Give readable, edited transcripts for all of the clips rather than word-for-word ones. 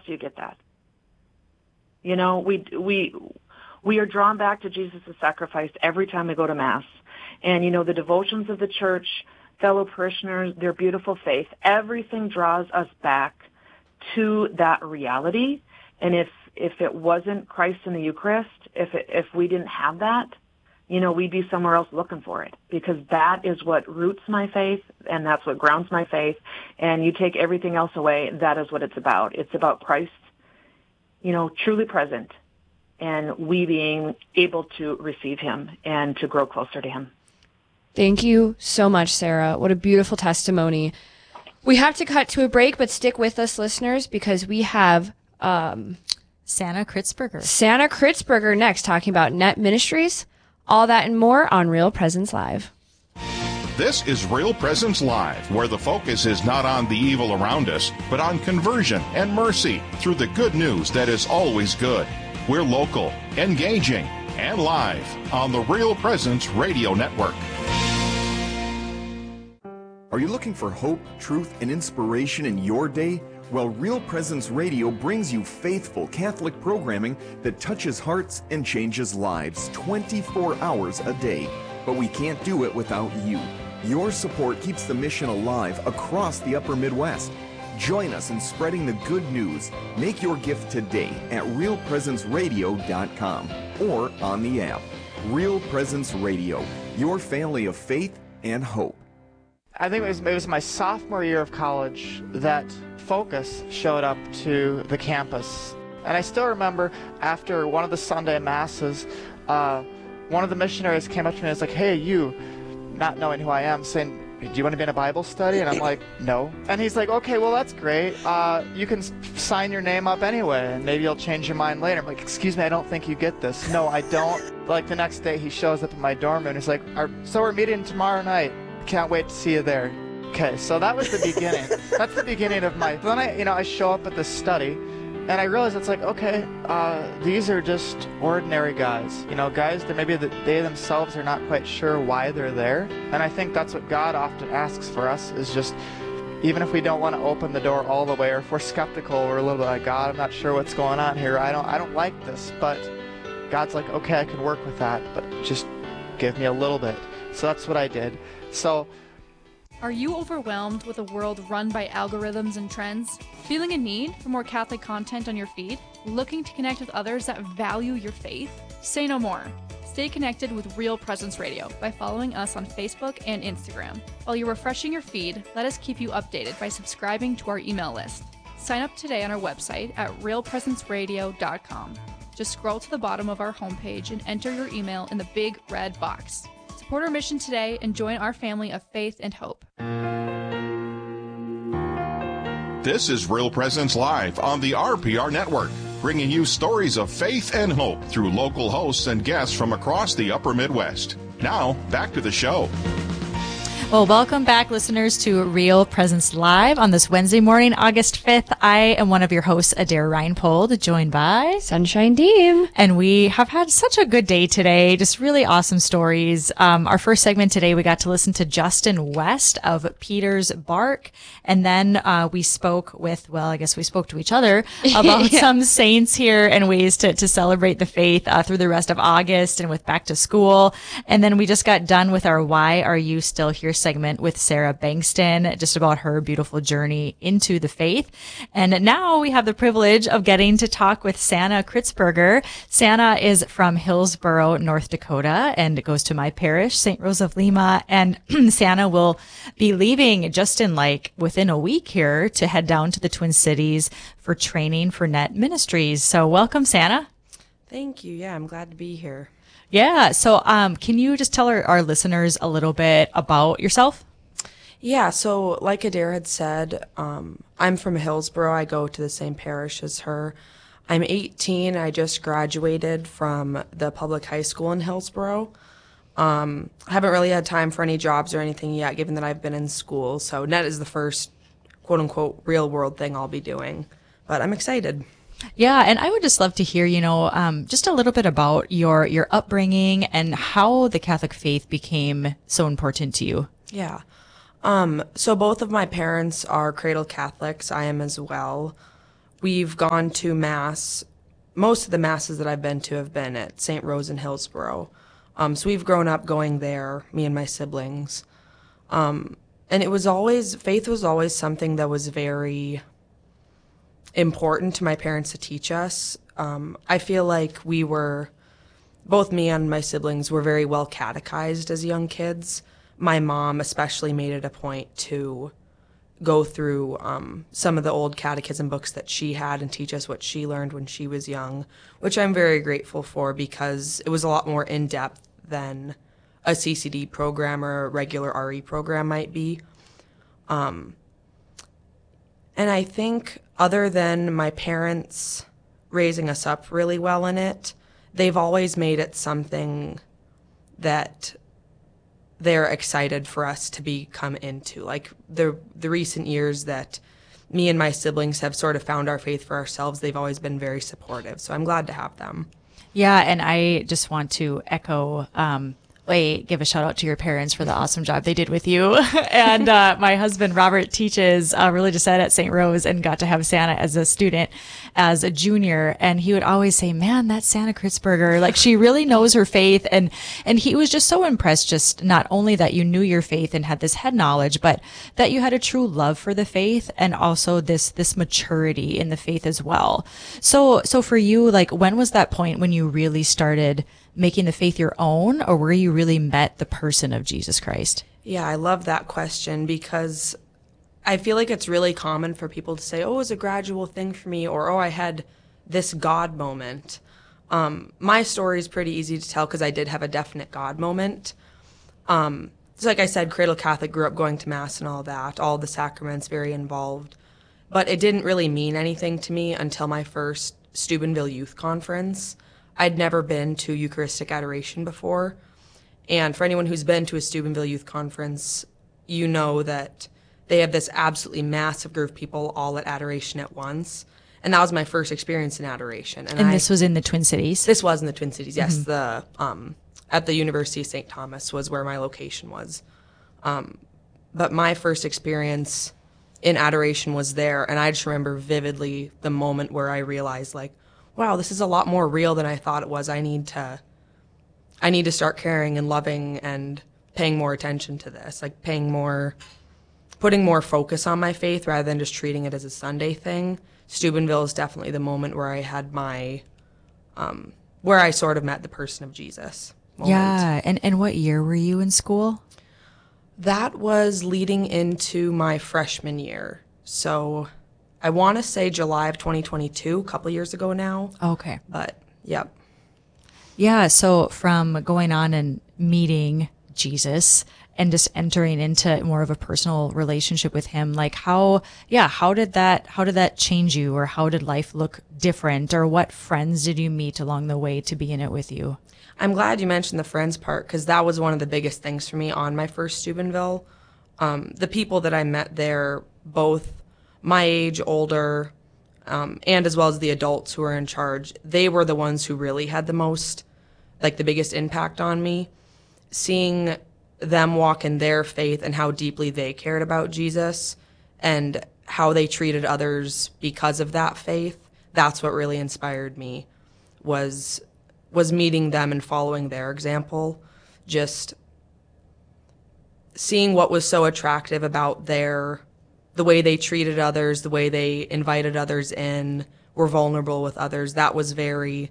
do you get that? You know, we are drawn back to Jesus' sacrifice every time we go to Mass. And, you know, the devotions of the church, fellow parishioners, their beautiful faith, everything draws us back to that reality. And if it wasn't Christ in the Eucharist, if we didn't have that, you know, we'd be somewhere else looking for it, because that is what roots my faith, and that's what grounds my faith. And you take everything else away, that is what it's about. It's about Christ, you know, truly present, and we being able to receive him and to grow closer to him. Thank you so much, Sarah. What a beautiful testimony. We have to cut to a break, but stick with us, listeners, because we have Sanna Kritzberger. Sanna Kritzberger next, talking about Net Ministries. All that and more on Real Presence Live. This is Real Presence Live, where the focus is not on the evil around us, but on conversion and mercy through the good news that is always good. We're local, engaging, and live on the Real Presence Radio Network. Are you looking for hope, truth, and inspiration in your day? Well, Real Presence Radio brings you faithful Catholic programming that touches hearts and changes lives 24 hours a day. But we can't do it without you. Your support keeps the mission alive across the Upper Midwest. Join us in spreading the good news. Make your gift today at realpresenceradio.com or on the app. Real Presence Radio, your family of faith and hope. I think it was my sophomore year of college that Focus showed up to the campus. And I still remember after one of the Sunday masses, one of the missionaries came up to me and was like, "Hey, you," not knowing who I am, saying, "Do you want to be in a Bible study?" And I'm like, "No." And he's like, "Okay, well, that's great. You can sign your name up anyway, and maybe you'll change your mind later." I'm like, "Excuse me, I don't think you get this." "No, I don't." Like the next day, he shows up in my dorm room, and he's like, "So we're meeting tomorrow night. Can't wait to see you there." Okay, so that was the beginning. That's the beginning of my... Then I show up at this study, and I realize it's like, okay, these are just ordinary guys. You know, guys that maybe they themselves are not quite sure why they're there. And I think that's what God often asks for us, is just, even if we don't want to open the door all the way, or if we're skeptical, we're a little bit like, "God, I'm not sure what's going on here. I don't like this." But God's like, "Okay, I can work with that, but just give me a little bit." So that's what I did. So... Are you overwhelmed with a world run by algorithms and trends? Feeling a need for more Catholic content on your feed? Looking to connect with others that value your faith? Say no more. Stay connected with Real Presence Radio by following us on Facebook and Instagram. While you're refreshing your feed, let us keep you updated by subscribing to our email list. Sign up today on our website at realpresenceradio.com. Just scroll to the bottom of our homepage and enter your email in the big red box. Support our mission today and join our family of faith and hope. This is Real Presence Live on the RPR Network, bringing you stories of faith and hope through local hosts and guests from across the Upper Midwest. Now, back to the show. Well, welcome back, listeners, to Real Presence Live on this Wednesday morning, August 5th. I am one of your hosts, Adair Reinpold, joined by Sunshine Deem. And we have had such a good day today. Just really awesome stories. Our first segment today, we got to listen to Justin West of Peter's Bark. And then we spoke with, well, I guess we spoke to each other about some saints here and ways to celebrate the faith through the rest of August and with back to school. And then we just got done with our Why Are You Still Here segment with Sarah Bankston, just about her beautiful journey into the faith. And now we have the privilege of getting to talk with Sanna Kritzberger. Sanna is from Hillsboro, North Dakota, and goes to my parish, St. Rose of Lima. And Sanna will be leaving just in within a week here to head down to the Twin Cities for training for Net Ministries. So welcome, Sanna. Thank you. Yeah, I'm glad to be here. Yeah. So, can you just tell our listeners a little bit about yourself? Yeah. So like Adair had said, I'm from Hillsboro. I go to the same parish as her. I'm 18. I just graduated from the public high school in Hillsboro. I haven't really had time for any jobs or anything yet, given that I've been in school. So Net is the first quote unquote real world thing I'll be doing, but I'm excited. Yeah, and I would just love to hear, just a little bit about your upbringing and how the Catholic faith became so important to you. Yeah. So both of my parents are cradle Catholics. I am as well. we've gone to Mass. Most of the Masses that I've been to have been at St. Rose in Hillsboro. So we've grown up going there, me and my siblings. And faith was always something that was very important to my parents to teach us. I feel like both me and my siblings were very well catechized as young kids. My mom especially made it a point to go through some of the old catechism books that she had and teach us what she learned when she was young, which I'm very grateful for because it was a lot more in-depth than a CCD program or a regular RE program might be. And I think other than my parents raising us up really well in it, they've always made it something that they're excited for us to become into. Like the recent years that me and my siblings have sort of found our faith for ourselves, they've always been very supportive. So I'm glad to have them. Yeah, and I just want to echo, give a shout out to your parents for the awesome job they did with you. And my husband, Robert, teaches religious ed at St. Rose and got to have Santa as a student, as a junior. And he would always say, man, that Santa Kritzberger, like she really knows her faith. And he was just so impressed, just not only that you knew your faith and had this head knowledge, but that you had a true love for the faith and also this maturity in the faith as well. So for you, like when was that point when you really started making the faith your own, or where you really met the person of Jesus Christ? Yeah, I love that question because I feel like it's really common for people to say, oh, it was a gradual thing for me, or, oh, I had this God moment. My story is pretty easy to tell because I did have a definite God moment. So like I said, Cradle Catholic, grew up going to Mass and all that, all the sacraments, very involved. But it didn't really mean anything to me until my first Steubenville Youth Conference. I'd never been to Eucharistic Adoration before. And for anyone who's been to a Steubenville Youth Conference, you know that they have this absolutely massive group of people all at adoration at once. And that was my first experience in adoration. And this was in the Twin Cities? This was in the Twin Cities, yes. Mm-hmm. At the University of St. Thomas was where my location was. But my first experience in adoration was there, and I just remember vividly the moment where I realized, like, wow, this is a lot more real than I thought it was. I need to start caring and loving and paying more attention to this, like putting more focus on my faith rather than just treating it as a Sunday thing. Steubenville is definitely the moment where I had my, where I sort of met the person of Jesus moment. Yeah, and what year were you in school? That was leading into my freshman year. So I want to say July of 2022, a couple years ago now. Okay. But, yep. Yeah, so from going on and meeting Jesus and just entering into more of a personal relationship with him, like how did that change you, or how did life look different, or what friends did you meet along the way to be in it with you? I'm glad you mentioned the friends part because that was one of the biggest things for me on my first Steubenville. The people that I met there, both my age, older, and as well as the adults who were in charge, they were the ones who really had the biggest impact on me. Seeing them walk in their faith and how deeply they cared about Jesus and how they treated others because of that faith, that's what really inspired me, was meeting them and following their example. Just seeing what was so attractive about the way they treated others, the way they invited others in, were vulnerable with others. That was very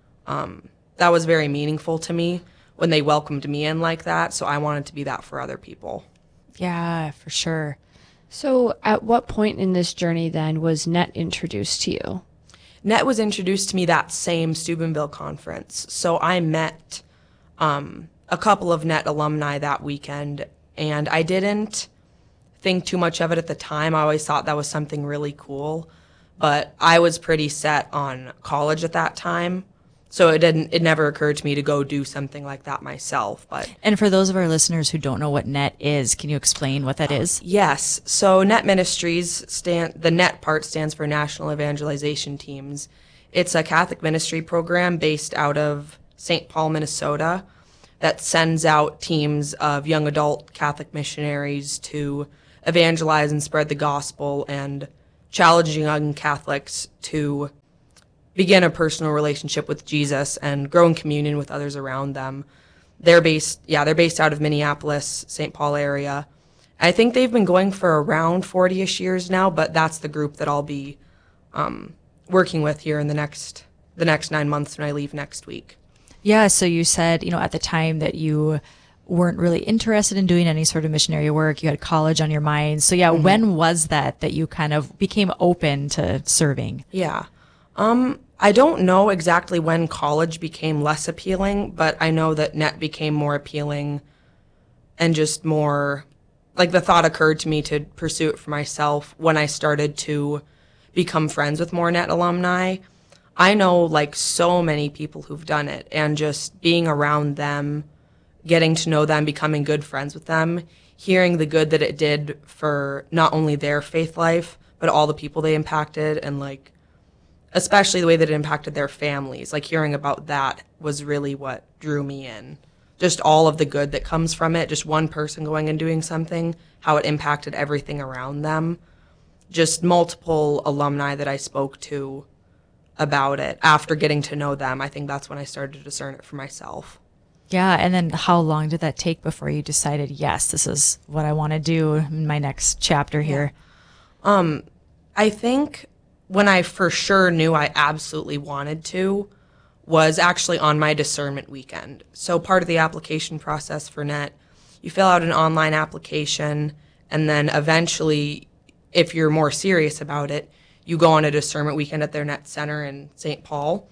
meaningful to me when they welcomed me in like that. So I wanted to be that for other people. Yeah, for sure. So at what point in this journey then was Net introduced to you? Net was introduced to me that same Steubenville conference. So I met a couple of Net alumni that weekend, and I didn't think too much of it at the time. I always thought that was something really cool, but I was pretty set on college at that time. So it never occurred to me to go do something like that myself. And for those of our listeners who don't know what Net is, can you explain what that is? Yes. So Net Ministries, the Net part stands for National Evangelization Teams. It's a Catholic ministry program based out of St. Paul, Minnesota, that sends out teams of young adult Catholic missionaries to evangelize and spread the gospel and challenging young Catholics to begin a personal relationship with Jesus and grow in communion with others around them. They're based out of Minneapolis, St. Paul area. I think they've been going for around 40-ish years now, but that's the group that I'll be working with here in the next 9 months when I leave next week. Yeah, so you said, at the time that you weren't really interested in doing any sort of missionary work. You had college on your mind. So yeah, when was that you kind of became open to serving? Yeah. I don't know exactly when college became less appealing, but I know that NET became more appealing and just more, like the thought occurred to me to pursue it for myself when I started to become friends with more NET alumni. I know like so many people who've done it, and just being around them, getting to know them, becoming good friends with them, hearing the good that it did for not only their faith life, but all the people they impacted, and like, especially the way that it impacted their families. Like hearing about that was really what drew me in. Just all of the good that comes from it, just one person going and doing something, how it impacted everything around them. Just multiple alumni that I spoke to about it. After getting to know them, I think that's when I started to discern it for myself. Yeah, and then how long did that take before you decided, yes, this is what I want to do in my next chapter here? I think when I for sure knew I absolutely wanted to was actually on my discernment weekend. So part of the application process for NET, you fill out an online application, and then eventually, if you're more serious about it, you go on a discernment weekend at their NET Center in St. Paul.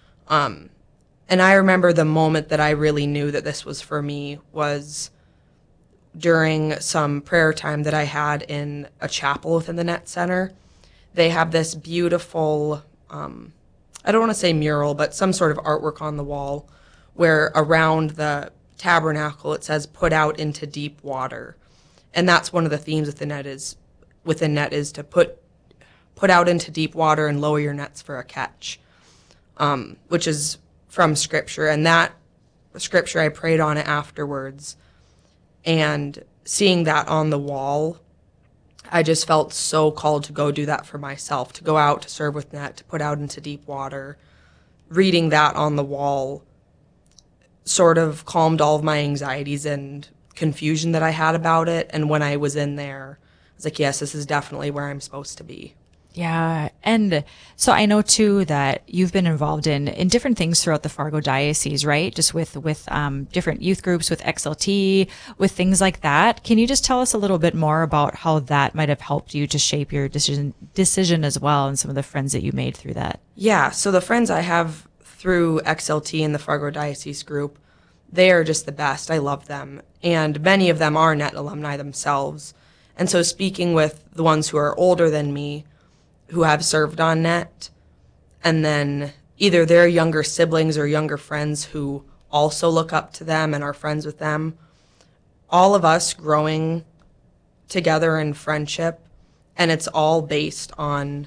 And I remember the moment that I really knew that this was for me was during some prayer time that I had in a chapel within the NET Center. They have this beautiful, I don't want to say mural, but some sort of artwork on the wall where around the tabernacle it says, "Put out into deep water." And that's one of the themes within NET is to put out into deep water and lower your nets for a catch, which is from Scripture. And that Scripture, I prayed on it afterwards. And seeing that on the wall, I just felt so called to go do that for myself, to go out to serve with NET, to put out into deep water. Reading that on the wall sort of calmed all of my anxieties and confusion that I had about it. And when I was in there, I was like, yes, this is definitely where I'm supposed to be. Yeah. And so I know too that you've been involved in different things throughout the Fargo diocese, right? Just with different youth groups, with XLT, with things like that. Can you just tell us a little bit more about how that might have helped you to shape your decision as well, and some of the friends that you made through that? Yeah. So the friends I have through XLT and the Fargo Diocese group, they are just the best. I love them. And many of them are NET alumni themselves. And so speaking with the ones who are older than me, who have served on NET, and then either their younger siblings or younger friends who also look up to them and are friends with them, all of us growing together in friendship, and it's all based on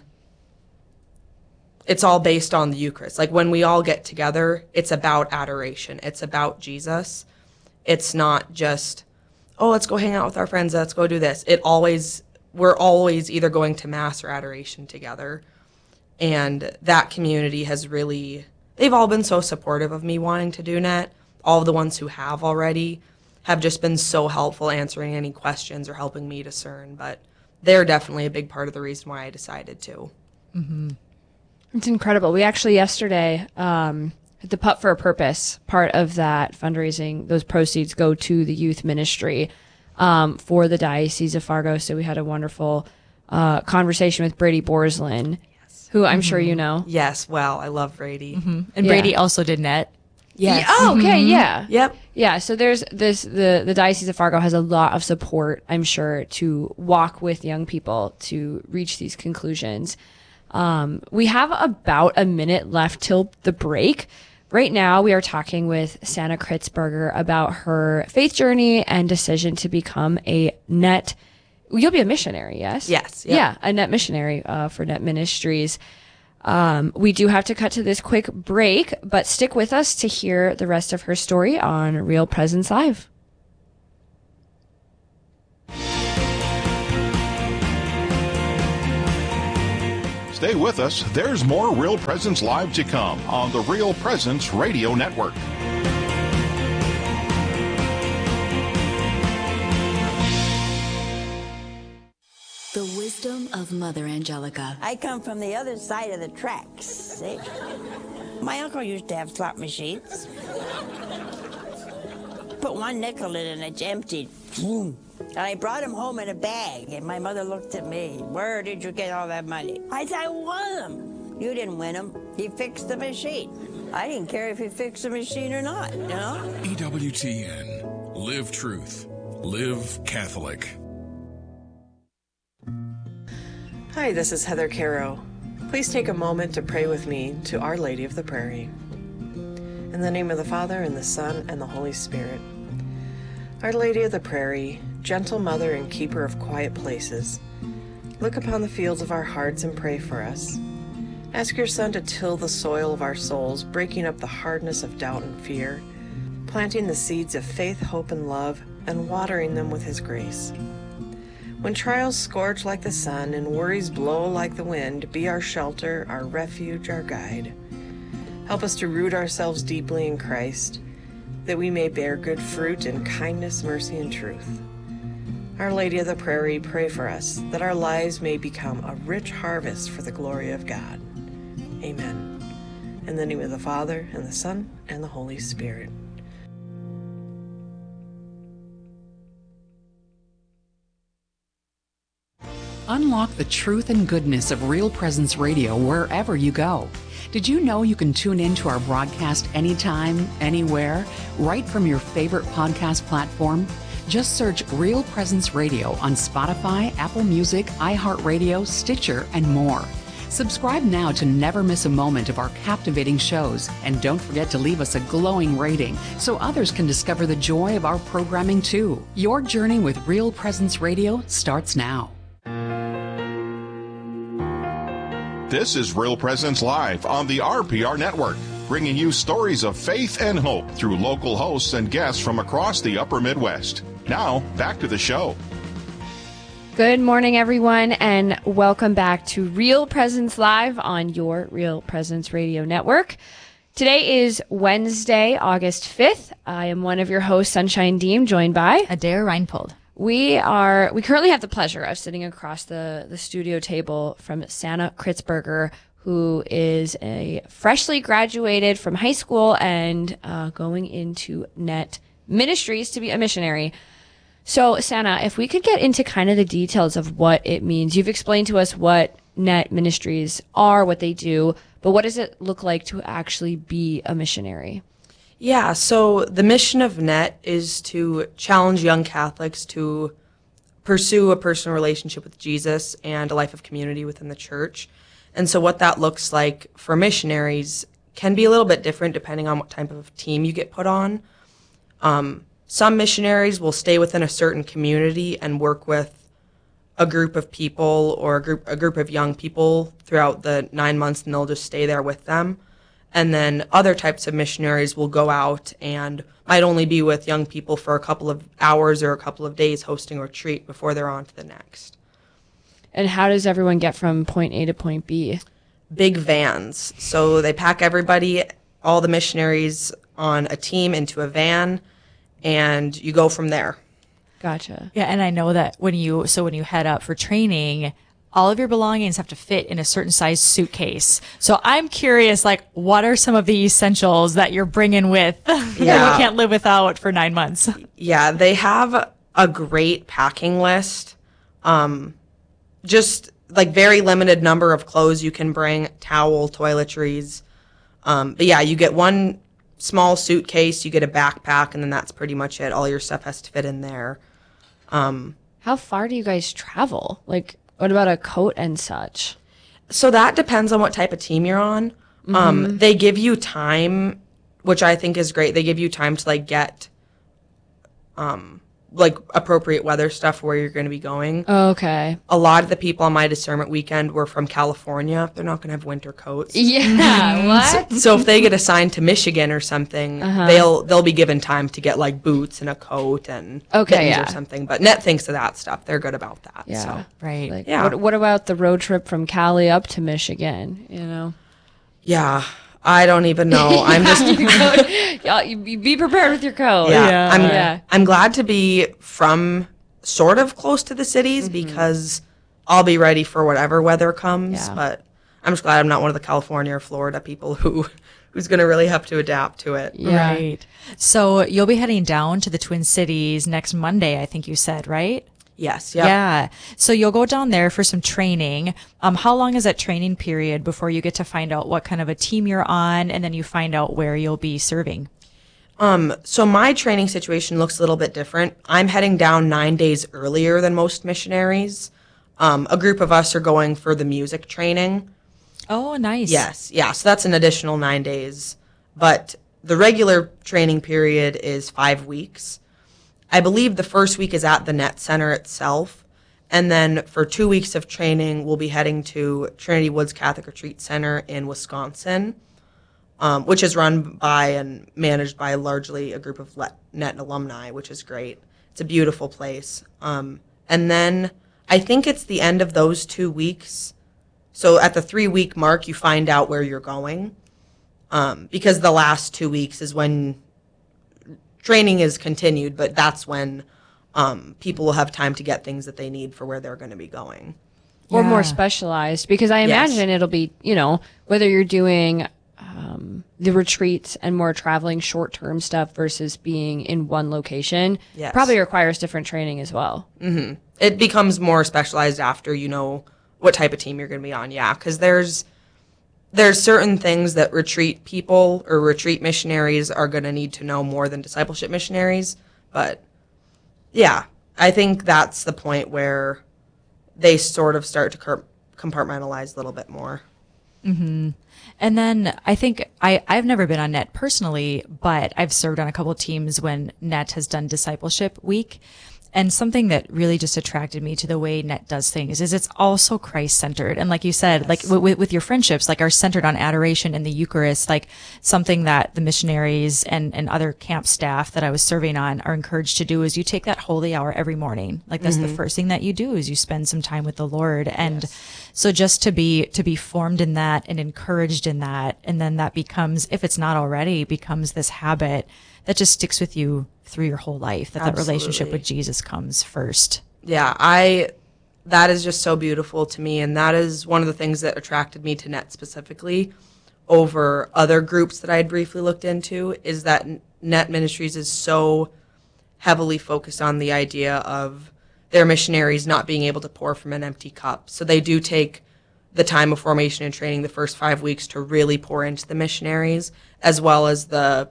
the Eucharist. Like when we all get together, it's about adoration. It's about Jesus. It's not just, oh, let's go hang out with our friends, let's go do this. We're always either going to Mass or adoration together. And that community has really, they've all been so supportive of me wanting to do NET. All of the ones who have already have just been so helpful answering any questions or helping me discern. But they're definitely a big part of the reason why I decided to. Mm-hmm. It's incredible. We actually yesterday, at the Putt for a Purpose, part of that fundraising, those proceeds go to the youth ministry for the Diocese of Fargo. So we had a wonderful conversation with Brady Borslin, who I'm sure you know. Yes, well, I love Brady. Mm-hmm. And Brady also did NET. Yes. Oh, okay, yeah. Yep. Yeah, so there's the Diocese of Fargo has a lot of support, I'm sure, to walk with young people to reach these conclusions. We have about a minute left till the break. Right now, we are talking with Sanna Kritzberger about her faith journey and decision to become a NET. You'll be a missionary, yes? Yes. Yep. Yeah, a NET missionary for NET Ministries. We do have to cut to this quick break, but stick with us to hear the rest of her story on Real Presence Live. Stay with us. There's more Real Presence Live to come on the Real Presence Radio Network. The wisdom of Mother Angelica. I come from the other side of the tracks, see? My uncle used to have slot machines. Put one nickel in and it's emptied. And I brought him home in a bag, and my mother looked at me. Where did you get all that money? I said, I won them. You didn't win them. He fixed the machine. I didn't care if he fixed the machine or not, you know? EWTN. Live truth. Live Catholic. Hi, this is Heather Caro. Please take a moment to pray with me to Our Lady of the Prairie. In the name of the Father, and the Son, and the Holy Spirit. Our Lady of the Prairie, gentle mother and keeper of quiet places, look upon the fields of our hearts and pray for us. Ask your Son to till the soil of our souls, breaking up the hardness of doubt and fear, planting the seeds of faith, hope, and love, and watering them with His grace. When trials scorch like the sun and worries blow like the wind, be our shelter, our refuge, our guide. Help us to root ourselves deeply in Christ, that we may bear good fruit in kindness, mercy, and truth. Our Lady of the Prairie, pray for us, that our lives may become a rich harvest for the glory of God. Amen. In the name of the Father, and the Son, and the Holy Spirit. Unlock the truth and goodness of Real Presence Radio wherever you go. Did you know you can tune in to our broadcast anytime, anywhere, right from your favorite podcast platform? Just search Real Presence Radio on Spotify, Apple Music, iHeartRadio, Stitcher, and more. Subscribe now to never miss a moment of our captivating shows, and don't forget to leave us a glowing rating so others can discover the joy of our programming too. Your journey with Real Presence Radio starts now. This is Real Presence Live on the RPR Network, bringing you stories of faith and hope through local hosts and guests from across the upper Midwest. Now, back to the show. Good morning, everyone, and welcome back to Real Presence Live on your Real Presence Radio Network. Today is Wednesday, August 5th. I am one of your hosts, Sunshine Deem, joined by Adair Reinpold. We currently have the pleasure of sitting across the studio table from Sanna Kritzberger, who is a freshly graduated from high school and going into NET Ministries to be a missionary. So, Sanna, if we could get into kind of the details of what it means. You've explained to us what NET Ministries are, what they do, but what does it look like to actually be a missionary? Yeah, so the mission of NET is to challenge young Catholics to pursue a personal relationship with Jesus and a life of community within the church. And so what that looks like for missionaries can be a little bit different depending on what type of team you get put on. Some missionaries will stay within a certain community and work with a group of people or a group of young people throughout the 9 months, and they'll just stay there with them. And then other types of missionaries will go out and might only be with young people for a couple of hours or a couple of days hosting a retreat before they're on to the next. And how does everyone get from point A to point B? Big vans. So they pack everybody, all the missionaries on a team into a van, and you go from there. Gotcha. Yeah, and I know that when you head up for training, all of your belongings have to fit in a certain size suitcase. So I'm curious, what are some of the essentials that you're bringing with that you can't live without for 9 months? Yeah, they have a great packing list. Just very limited number of clothes you can bring, towel, toiletries. But yeah, you get one small suitcase, you get a backpack, and then that's pretty much it. All your stuff has to fit in there. How far do you guys travel? What about a coat and such? So that depends on what type of team you're on. Mm-hmm. They give you time, which I think is great. They give you time to get like appropriate weather stuff where you're going to be going. Okay. A lot of the people on my discernment weekend were from California. They're not going to have winter coats. Yeah, what? So if they get assigned to Michigan or something, they'll be given time to get like boots and a coat and mittens or something. But Net thinks of that stuff. They're good about that. Yeah. So. Right. Like, Yeah. What about the road trip from Cali up to Michigan, you know? Yeah. I don't even know. I'm just you be prepared with your coat. I'm glad to be from sort of close to the cities because I'll be ready for whatever weather comes. Yeah. But I'm just glad I'm not one of the California or Florida people who's going to really have to adapt to it. Yeah. Right. So you'll be heading down to the Twin Cities next Monday, I think you said, right? Yes. Yep. Yeah. So you'll go down there for some training. How long is that training period before you get to find out what kind of a team you're on, and then you find out where you'll be serving? So my training situation looks a little bit different. I'm heading down 9 days earlier than most missionaries. A group of us are going for the music training. Oh, nice. Yes. Yeah. So that's an additional 9 days. But the regular training period is 5 weeks. I believe the first week is at the Net Center itself. And then for 2 weeks of training, we'll be heading to Trinity Woods Catholic Retreat Center in Wisconsin, which is run by and managed by largely a group of Net alumni, which is great. It's a beautiful place. And then I think it's the end of those 2 weeks. So at the 3-week mark, you find out where you're going, because the last 2 weeks is when training is continued, but that's when people will have time to get things that they need for where they're going to be going. Or more specialized, because I imagine it'll be, you know, whether you're doing the retreats and more traveling short-term stuff versus being in one location, probably requires different training as well. Mm-hmm. It becomes more specialized after you know what type of team you're going to be on, because there's certain things that retreat people or retreat missionaries are going to need to know more than discipleship missionaries. But, yeah, I think that's the point where they sort of start to compartmentalize a little bit more. Mm-hmm. And then I think I've never been on Net personally, but I've served on a couple of teams when Net has done discipleship week. And something that really just attracted me to the way Net does things is it's also Christ-centered. And like you said, like with your friendships, like are centered on adoration and the Eucharist, like something that the missionaries and other camp staff that I was serving on are encouraged to do is you take that holy hour every morning. Like that's the first thing that you do is you spend some time with the Lord. And so just to be formed in that and encouraged in that, and then that becomes, if it's not already, becomes this habit that just sticks with you through your whole life, that relationship with Jesus comes first. Yeah, that is just so beautiful to me, and that is one of the things that attracted me to Net specifically over other groups that I had briefly looked into, is that Net Ministries is so heavily focused on the idea of their missionaries not being able to pour from an empty cup. So they do take the time of formation and training the first 5 weeks to really pour into the missionaries, as well as the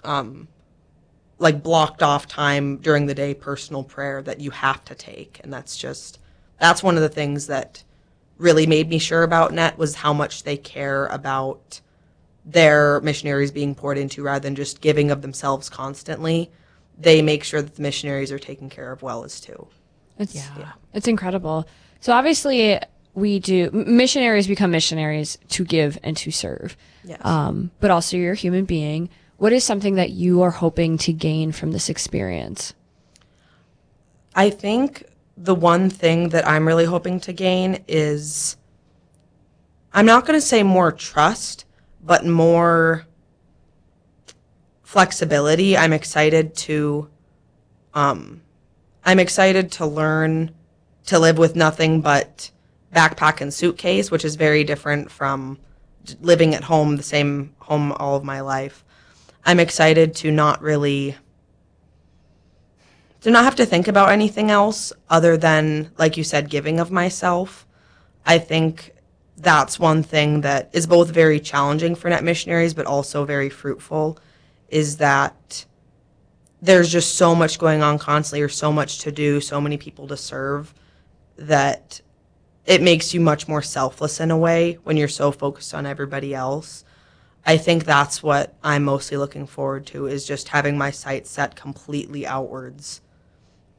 blocked off time during the day personal prayer that you have to take. And that's one of the things that really made me sure about Net was how much they care about their missionaries being poured into rather than just giving of themselves constantly. They make sure that the missionaries are taken care of well as too. It's incredible. So obviously missionaries become missionaries to give and to serve. Yes. But also you're a human being. What is something that you are hoping to gain from this experience? I think the one thing that I'm really hoping to gain is, I'm not going to say more trust, but more flexibility. I'm excited to learn to live with nothing but backpack and suitcase, which is very different from living at home, the same home all of my life. I'm excited to not have to think about anything else other than, like you said, giving of myself. I think that's one thing that is both very challenging for Net missionaries, but also very fruitful, is that there's just so much going on constantly, or so much to do, so many people to serve, that it makes you much more selfless in a way when you're so focused on everybody else. I think that's what I'm mostly looking forward to, is just having my sights set completely outwards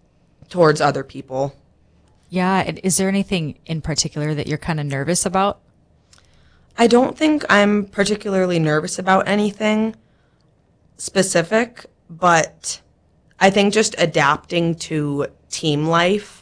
towards other people. Yeah. And is there anything in particular that you're kind of nervous about? I don't think I'm particularly nervous about anything specific, but I think just adapting to team life,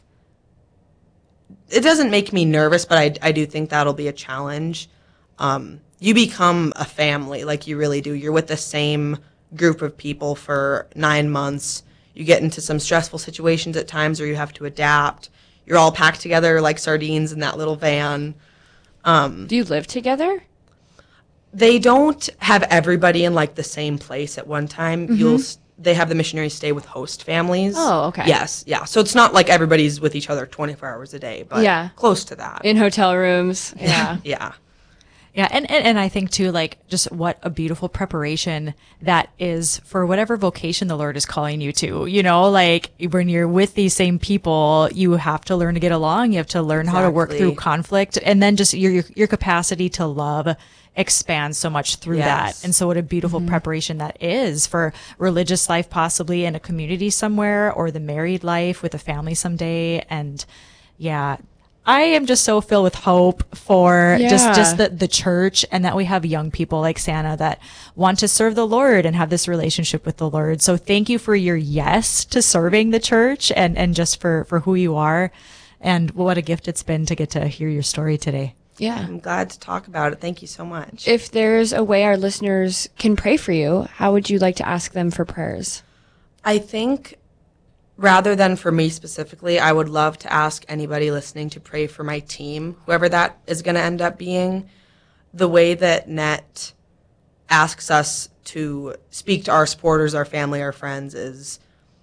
it doesn't make me nervous, but I do think that'll be a challenge. You become a family, like you really do. You're with the same group of people for 9 months. You get into some stressful situations at times where you have to adapt. You're all packed together like sardines in that little van. Do you live together? They don't have everybody in like the same place at one time. Mm-hmm. They have the missionaries stay with host families. Oh, okay. Yes, yeah. So it's not like everybody's with each other 24 hours a day, but close to that. In hotel rooms. Yeah. Yeah. Yeah, and I think too, like, just what a beautiful preparation that is for whatever vocation the Lord is calling you to. You know, like when you're with these same people, you have to learn to get along. You have to learn how to work through conflict, and then just your capacity to love expands so much through that. And so what a beautiful preparation that is for religious life, possibly in a community somewhere, or the married life with a family someday. And yeah, I am just so filled with hope for just the church, and that we have young people like Santa that want to serve the Lord and have this relationship with the Lord. So thank you for your yes to serving the church, and just for who you are. And what a gift it's been to get to hear your story today. Yeah. I'm glad to talk about it. Thank you so much. If there's a way our listeners can pray for you, how would you like to ask them for prayers? I think rather than for me specifically, I would love to ask anybody listening to pray for my team, whoever that is going to end up being. The way that NET asks us to speak to our supporters, our family, our friends is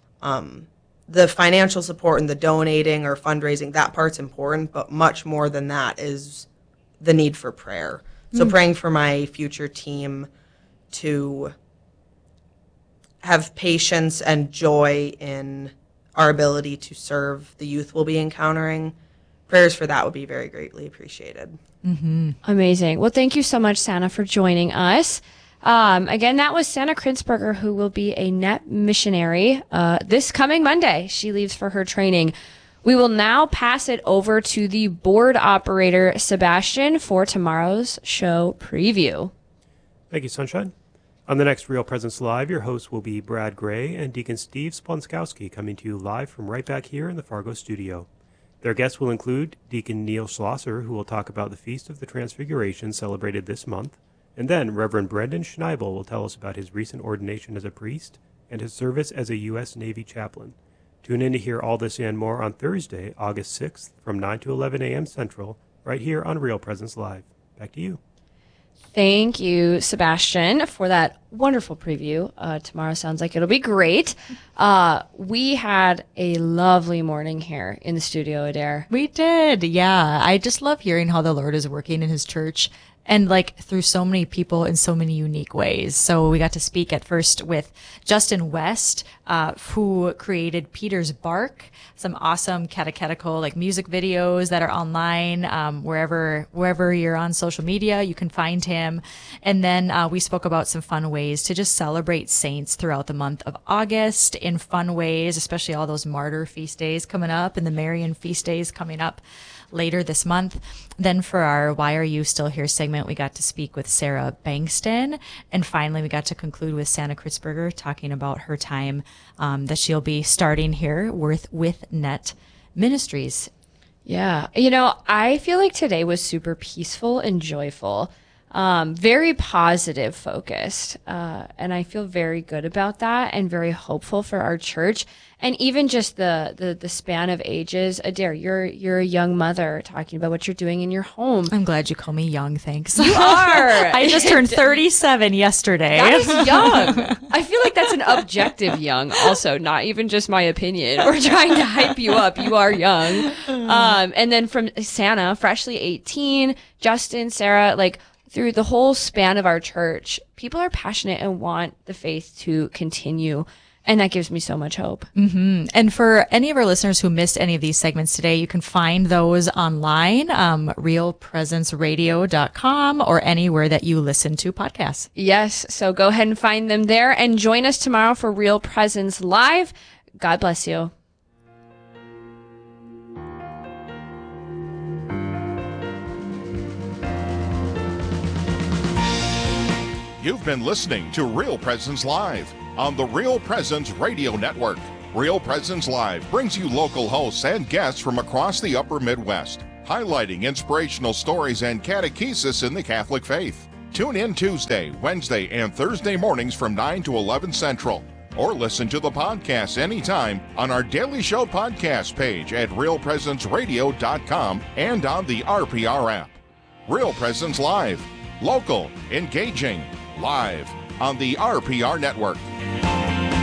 the financial support and the donating or fundraising. That part's important, but much more than that is the need for prayer. So praying for my future team to have patience and joy in our ability to serve the youth we'll be encountering. Prayers for that would be very greatly appreciated. Amazing. Well, thank you so much, Santa, for joining us. Again, that was Santa Kritzberger, who will be a NET missionary this coming Monday. She leaves for her training. We will now pass it over to the board operator, Sebastian, for tomorrow's show preview. Thank you, Sunshine. On the next Real Presence Live, your hosts will be Brad Gray and Deacon Steve Splonskowski, coming to you live from right back here in the Fargo studio. Their guests will include Deacon Neil Schlosser, who will talk about the Feast of the Transfiguration celebrated this month, and then Reverend Brendan Schneibel will tell us about his recent ordination as a priest and his service as a U.S. Navy chaplain. Tune in to hear all this and more on Thursday, August 6th, from 9 to 11 a.m. Central, right here on Real Presence Live. Back to you. Thank you, Sebastian, for that wonderful preview. Tomorrow sounds like it'll be great. We had a lovely morning here in the studio, Adair. We did. Yeah. I just love hearing how the Lord is working in his church, and like through so many people in so many unique ways. So we got to speak at first with Justin West, who created Peter's Bark, some awesome catechetical like music videos that are online, wherever you're on social media, you can find him. And then we spoke about some fun ways to just celebrate saints throughout the month of August in fun ways, especially all those martyr feast days coming up and the Marian feast days coming up later this month. Then for our Why Are You Still Here segment, we got to speak with Sarah Bankston. And finally, we got to conclude with Santa Kritzberger talking about her time that she'll be starting here with NET Ministries. Yeah. You know, I feel like today was super peaceful and joyful, very positive focused. And I feel very good about that and very hopeful for our church. And even just the span of ages. Adair, you're a young mother talking about what you're doing in your home. I'm glad you call me young, thanks. You are. I just turned 37 yesterday. That is young. I feel like that's an objective young also, not even just my opinion. We're trying to hype you up. You are young. And then from Santa, freshly 18, Justin, Sarah, like through the whole span of our church, people are passionate and want the faith to continue. And that gives me so much hope. Mm-hmm. And for any of our listeners who missed any of these segments today, you can find those online, realpresenceradio.com or anywhere that you listen to podcasts. Yes. So go ahead and find them there and join us tomorrow for Real Presence Live. God bless you. You've been listening to Real Presence Live on the Real Presence Radio Network. Real Presence Live brings you local hosts and guests from across the upper Midwest, highlighting inspirational stories and catechesis in the Catholic faith. Tune in Tuesday, Wednesday, and Thursday mornings from 9 to 11 Central. Or listen to the podcast anytime on our Daily Show podcast page at realpresenceradio.com and on the RPR app. Real Presence Live. Local, engaging, live on the RPR Network.